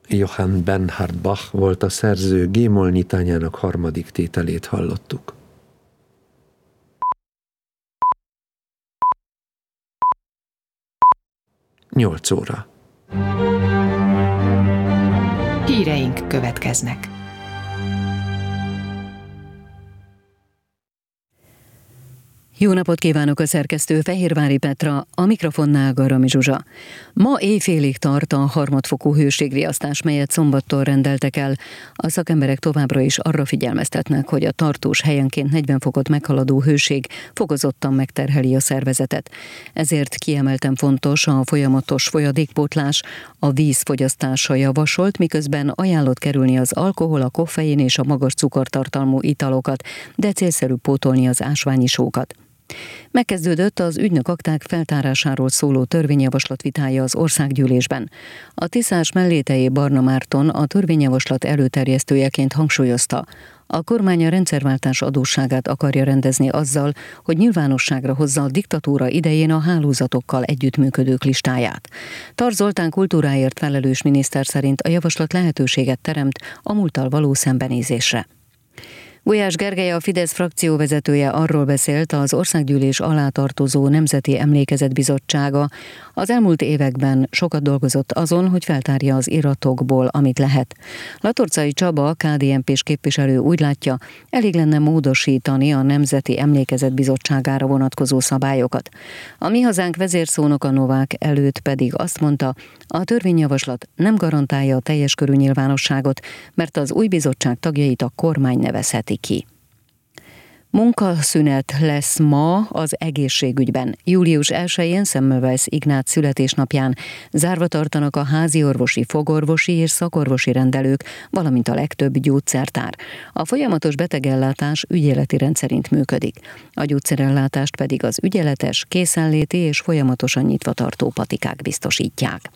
Johann Bernhard Bach volt a szerző, G-moll nyitányának 3. tételét hallottuk. Nyolc óra. Híreink következnek. Jó napot kívánok, a szerkesztő Fehérvári Petra, a mikrofonnál Garami Zsuzsa. Ma éjfélig tart a harmadfokú hőségriasztás, melyet szombattól rendeltek el. A szakemberek továbbra is arra figyelmeztetnek, hogy a tartós helyenként 40 fokot meghaladó hőség fokozottan megterheli a szervezetet. Ezért kiemelten fontos a folyamatos folyadékpótlás, a víz fogyasztása javasolt, miközben ajánlott kerülni az alkohol, a koffein és a magas cukortartalmú italokat, de célszerű pótolni az ásványisókat. Megkezdődött az ügynökakták feltárásáról szóló törvényjavaslat vitája az országgyűlésben. A Tiszás Mellétei Barna Márton a törvényjavaslat előterjesztőjeként hangsúlyozta, a kormány a rendszerváltás adósságát akarja rendezni azzal, hogy nyilvánosságra hozza a diktatúra idején a hálózatokkal együttműködők listáját. Tarts Zoltán kultúráért felelős miniszter szerint a javaslat lehetőséget teremt a múlttal való szembenézésre. Gulyás Gergely, a Fidesz frakcióvezetője arról beszélt, az országgyűlés alá tartozó Nemzeti Emlékezetbizottsága az elmúlt években sokat dolgozott azon, hogy feltárja az iratokból, amit lehet. Latorcai Csaba, KDNP-s képviselő úgy látja, elég lenne módosítani a Nemzeti Emlékezetbizottságára vonatkozó szabályokat. A Mi Hazánk vezérszónoka Novák előtt pedig azt mondta, a törvényjavaslat nem garantálja a teljes körű nyilvánosságot, mert az új bizottság tagjait a kormány nevezheti ki. Munkaszünet lesz ma az egészségügyben. Július 1-én Semmelweis Ignác születésnapján zárva tartanak a házi orvosi, fogorvosi és szakorvosi rendelők, valamint a legtöbb gyógyszertár. A folyamatos betegellátás ügyeleti rendszerint működik. A gyógyszerellátást pedig az ügyeletes, készenléti és folyamatosan nyitva tartó patikák biztosítják.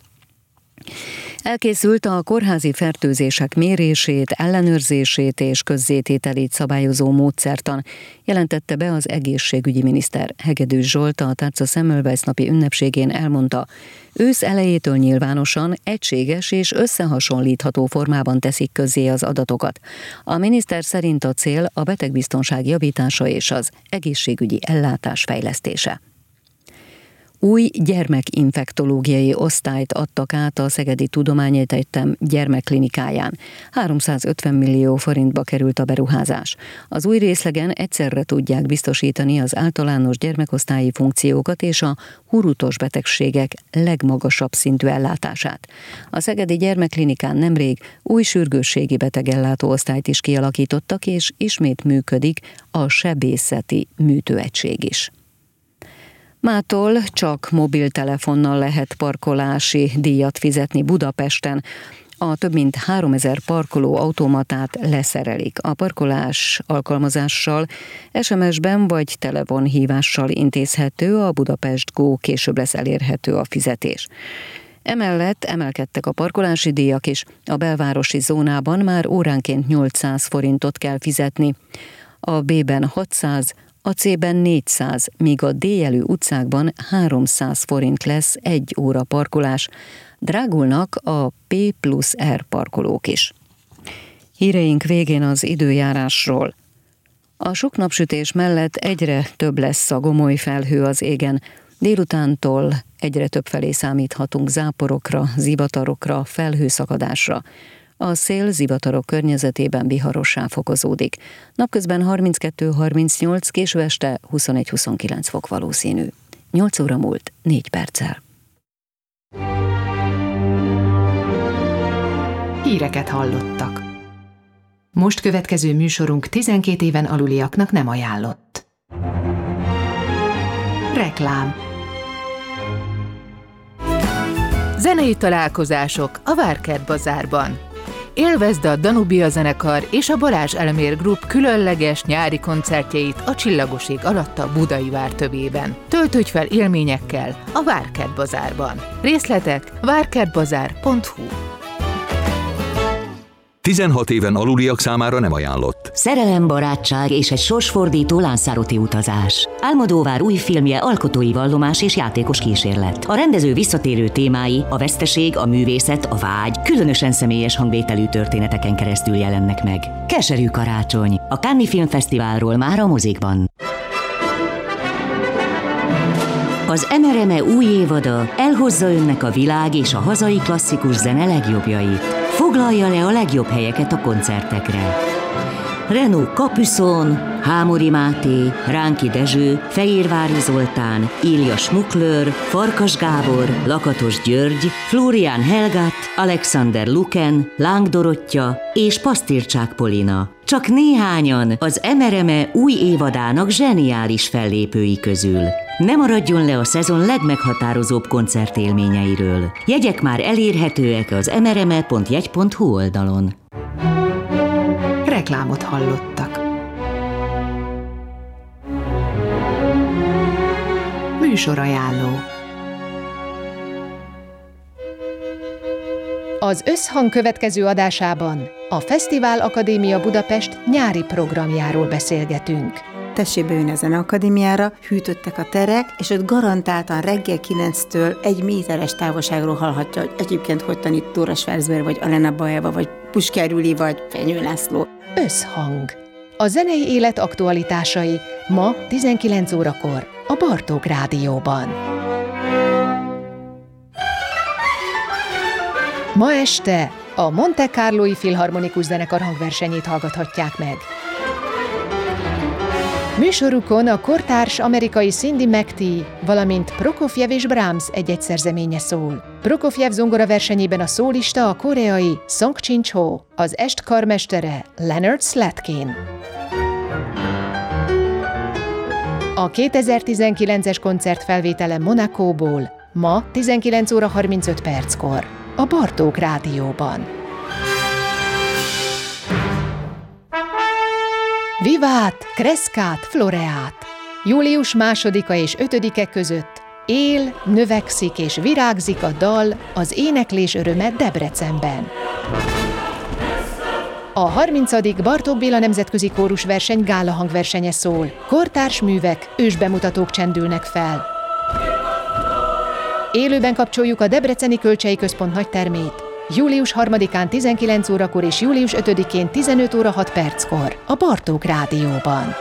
Elkészült a kórházi fertőzések mérését, ellenőrzését és közzétételét szabályozó módszertan, jelentette be az egészségügyi miniszter. Hegedűs Zsolt a Tárca Semmelweis napi ünnepségén elmondta, ősz elejétől nyilvánosan, egységes és összehasonlítható formában teszik közzé az adatokat. A miniszter szerint a cél a betegbiztonság javítása és az egészségügyi ellátás fejlesztése. Új gyermekinfektológiai osztályt adtak át a Szegedi Tudományegyetem gyermekklinikáján. 350 millió forintba került a beruházás. Az új részlegen egyszerre tudják biztosítani az általános gyermekosztályi funkciókat és a hurutos betegségek legmagasabb szintű ellátását. A Szegedi Gyermekklinikán nemrég új sürgősségi betegellátó osztályt is kialakítottak, és ismét működik a sebészeti műtőegység is. Mától csak mobiltelefonnal lehet parkolási díjat fizetni Budapesten. A több mint 3000 parkoló automatát leszerelik. A parkolás alkalmazással, SMS-ben vagy telefonhívással intézhető, a Budapest Go, később lesz elérhető a fizetés. Emellett emelkedtek a parkolási díjak is. A belvárosi zónában már óránként 800 forintot kell fizetni. A B-ben 600, a C-ben 400, míg a D-jelű utcákban 300 forint lesz 1 óra parkolás. Drágulnak a P+R parkolók is. Híreink végén az időjárásról. A sok napsütés mellett egyre több lesz a gomoly felhő az égen. Délutántól egyre több felé számíthatunk záporokra, zivatarokra, felhőszakadásra. A szél zivatarok környezetében viharossá fokozódik. Napközben 32-38, késő este 21-29 fok valószínű. 8 óra múlt 4 perccel. Híreket hallottak. Most következő műsorunk 12 éven aluliaknak nem ajánlott. Reklám. Zenei találkozások a Várkert Bazárban. Élvezd a Danubia zenekar és a Balázs Elmér Group különleges nyári koncertjeit a Csillagoség alatt a Budai Vár tövében. Töltődj fel élményekkel a Várkert Bazárban. Részletek várkertbazár.hu. 16 éven aluliak számára nem ajánlott. Szerelem, barátság és egy sorsfordító Lanzarote utazás. Almodóvár új filmje alkotói vallomás és játékos kísérlet. A rendező visszatérő témái, a veszteség, a művészet, a vágy, különösen személyes hangvételű történeteken keresztül jelennek meg. Keserű karácsony. A Cannes Filmfesztiválról már a mozikban. Az MRME új évada elhozza önnek a világ és a hazai klasszikus zene legjobbjait. Foglalja le a legjobb helyeket a koncertekre. Renaud Capuçon, Hámori Máté, Ránki Dezső, Fehérvári Zoltán, Ilja Schmuckler, Farkas Gábor, Lakatos György, Florian Helgat, Alexander Luken, Láng Dorottya és Pasztircsák Polina. Csak néhányan az MRME új évadának zseniális fellépői közül. Ne maradjon le a szezon legmeghatározóbb koncertélményeiről. Jegyek már elérhetőek az mrme.jegy.hu oldalon. Reklámot hallottak. Műsorajánló. Az Összhang következő adásában a Fesztivál Akadémia Budapest nyári programjáról beszélgetünk. Tessék bejönni a Zeneakadémiára, hűtöttek a terek, és ott garantáltan reggel 9-től 1 méteres távolságról hallhatja, hogy egyébként hogy tanít Dóra Schwarzberg, vagy Alena Bajeva, vagy Puskár Júli, vagy Fenyő László. Összhang. A zenei élet aktualitásai ma 19 órakor a Bartók Rádióban. Ma este a Monte Carlói Filharmonikus Zenekar hangversenyét hallgathatják meg. Műsorukon a kortárs amerikai Cindy McTee, valamint Prokofjev és Brahms egy-egy szerzeménye szól. Prokofjev zongoraversenyében a szólista a koreai Song Chin-cho, az est karmestere Leonard Slatkin. A 2019-es koncert felvétele Monacóból ma 19 óra 35 perckor a Bartók Rádióban. Vivát, Crescat, Floreat. Július 2-a és 5-e között él, növekszik és virágzik a dal, az éneklés öröme Debrecenben. A 30. Bartók Béla Nemzetközi Kórusverseny gála hangversenye szól. Kortárs művek, ősbemutatók csendülnek fel. Élőben kapcsoljuk a Debreceni Kölcsei Központ nagytermét. Július 3-án 19 órakor és július 5-én 15 óra 6 perckor a Bartók Rádióban.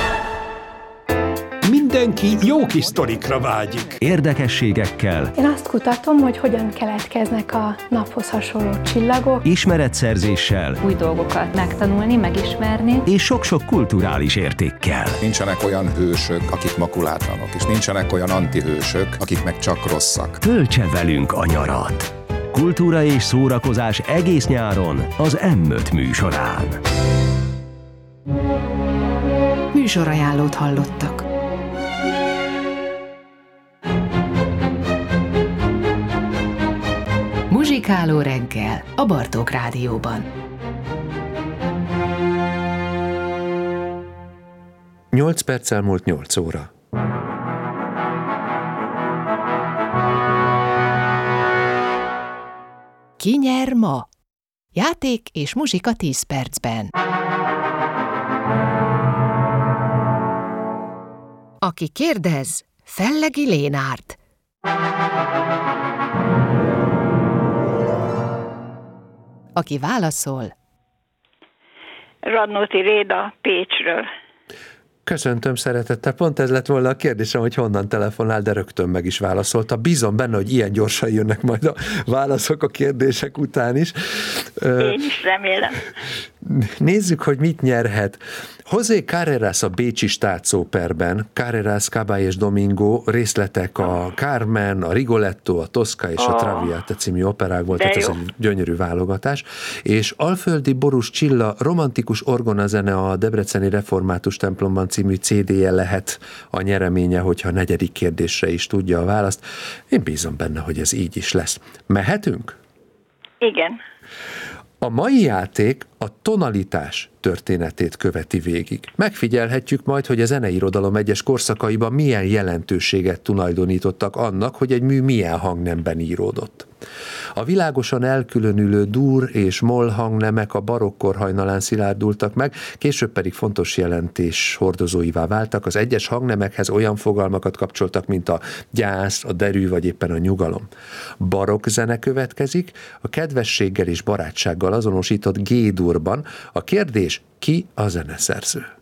Mindenki jó kis sztorikra vágyik. Érdekességekkel. Én azt kutatom, hogy hogyan keletkeznek a naphoz hasonló csillagok. Ismeretszerzéssel. Új dolgokat megtanulni, megismerni. És sok-sok kulturális értékkel. Nincsenek olyan hősök, akik makulátlanok, és nincsenek olyan antihősök, akik meg csak rosszak. Töltse velünk a nyarat. Kultúra és szórakozás egész nyáron az M5 műsorán. Műsorajánlót hallottak. Muzsikáló reggel a Bartók Rádióban. 8 perccel múlt 8 óra. Ki nyer ma? Játék és muzsika 10 percben. Aki kérdez, Fellegi Lénárt. Aki válaszol, Radnóti Réda Pécsről. Köszöntöm szeretettel. Pont ez lett volna a kérdésem, hogy honnan telefonál, de rögtön meg is válaszolta. Bízom benne, hogy ilyen gyorsan jönnek majd a válaszok a kérdések után is. Én is remélem. Nézzük, hogy mit nyerhet. José Carreras a bécsi Staatsoperben, Carreras, Caball és Domingo, részletek a Carmen, a Rigoletto, a Tosca és a Traviata című operákból, tehát ez egy gyönyörű válogatás. És Alföldi Borús Csilla romantikus orgonazene a Debreceni Református templomban című CD-je lehet a nyereménye, hogyha a 4. kérdésre is tudja a választ. Én bízom benne, hogy ez így is lesz. Mehetünk? Igen. A mai játék a tonalitás történetét követi végig. Megfigyelhetjük majd, hogy a zeneirodalom egyes korszakaiban milyen jelentőséget tulajdonítottak annak, hogy egy mű milyen hangnemben íródott. A világosan elkülönülő dur és moll hangnemek a barokkor hajnalán szilárdultak meg, később pedig fontos jelentés hordozóivá váltak, az egyes hangnemekhez olyan fogalmakat kapcsoltak, mint a gyász, a derű vagy éppen a nyugalom. Barokk zene következik, a kedvességgel és barátsággal azonosított G-durban. A kérdés, ki a zeneszerző?